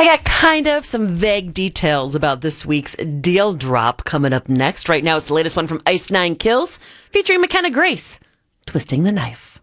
got kind of some vague details about this week's deal drop coming up next. Right now, it's the latest one from Ice Nine Kills, featuring McKenna Grace, Twisting the Knife.